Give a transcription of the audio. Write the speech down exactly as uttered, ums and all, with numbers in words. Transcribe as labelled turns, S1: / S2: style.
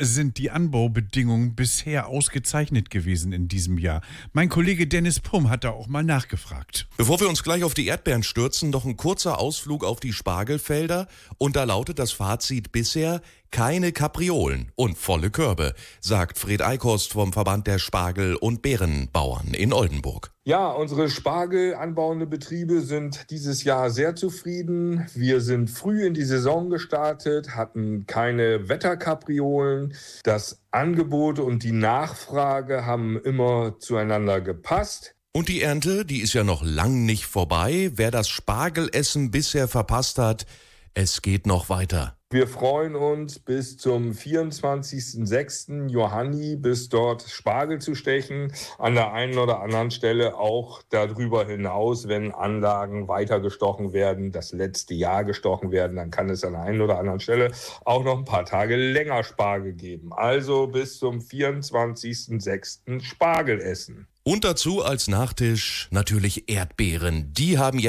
S1: sind die Anbaubedingungen bisher ausgezeichnet gewesen in diesem Jahr. Mein Kollege Dennis Pumm hat da auch mal nachgefragt.
S2: Bevor wir uns gleich auf die Erdbeeren stürzen, noch ein kurzer Ausflug auf die Spargelfelder. Und da lautet das Fazit bisher: keine Kapriolen und volle Körbe, sagt Fred Eickhorst vom Verband der Spargel- und Beerenbauern in Oldenburg.
S3: Ja, unsere spargelanbauende Betriebe sind dieses Jahr sehr zufrieden. Wir sind früh in die Saison gestartet, hatten keine Wetterkapriolen. Das Angebot und die Nachfrage haben immer zueinander gepasst.
S2: Und die Ernte, die ist ja noch lang nicht vorbei. Wer das Spargelessen bisher verpasst hat, es geht noch weiter.
S3: Wir freuen uns bis zum vierundzwanzigsten sechsten Johanni, bis dort Spargel zu stechen. An der einen oder anderen Stelle auch darüber hinaus, wenn Anlagen weiter gestochen werden, das letzte Jahr gestochen werden, dann kann es an der einen oder anderen Stelle auch noch ein paar Tage länger Spargel geben. Also bis zum vierundzwanzigsten sechsten Spargel essen.
S2: Und dazu als Nachtisch natürlich Erdbeeren. Die haben jetzt